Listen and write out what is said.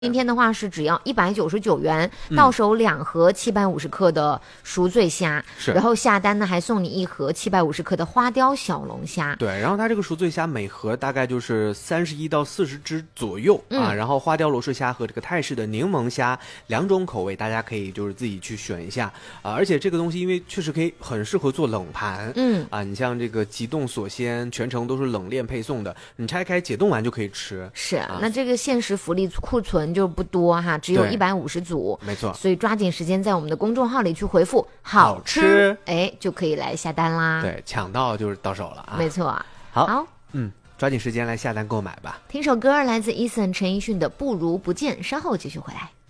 今天的话是只要199元，到手2盒750克的赎罪虾， 是， 然后下单呢还送你1盒750克的花雕小龙虾。 对，然后它这个赎罪虾每盒大概就是31到40只左右啊，然后花雕罗氏虾和这个泰式的柠檬虾2种口味，大家可以就是自己去选一下啊。而且这个东西因为确实可以很适合做冷盘，你像这个急冻锁鲜，全程都是冷链配送的，你拆开解冻完就可以吃。 是，那这个限时福利库存就不多哈，只有150组， 没错， 所以抓紧时间在我们的公众号里去回复好吃，哎，就可以来下单啦。 对，抢到就是到手了啊。 没错， 好，抓紧时间来下单购买吧。 听首歌来自Eason陈奕迅的《不如不见》，稍后继续回来。